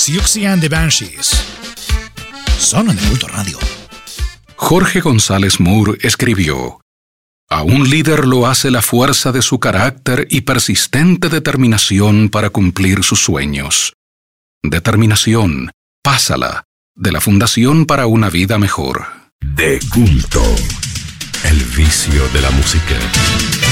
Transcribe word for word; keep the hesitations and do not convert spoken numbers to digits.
Siouxsie and the Banshees. Solo en Culto Radio. Jorge González Moore escribió: a un líder lo hace la fuerza de su carácter y persistente determinación para cumplir sus sueños. Determinación, pásala, de la Fundación para una Vida Mejor. De Culto, el vicio de la música.